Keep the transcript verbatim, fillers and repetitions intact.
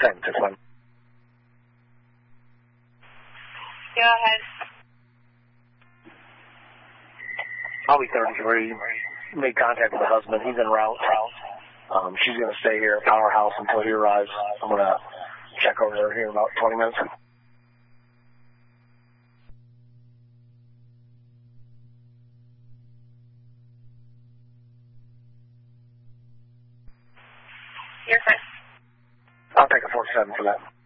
sent this one. Go ahead. I'll be thirty-three. Made contact with the husband. He's en route. Um, she's going to stay here at Powerhouse until he arrives. I'm going to check over there here in about twenty minutes. You're fine. I'll take a forty-seven for that.